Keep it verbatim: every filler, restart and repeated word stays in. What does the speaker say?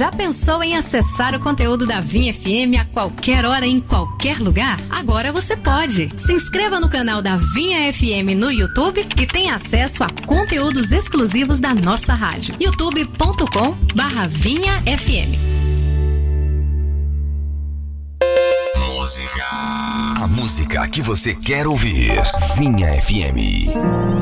Já pensou em acessar o conteúdo da Vinha F M a qualquer hora, em qualquer lugar? Agora você pode. Se inscreva no canal da Vinha F M no YouTube e tenha acesso a conteúdos exclusivos da nossa rádio. youtube ponto com barra Vinha F M. Música. A música que você quer ouvir. Vinha F M.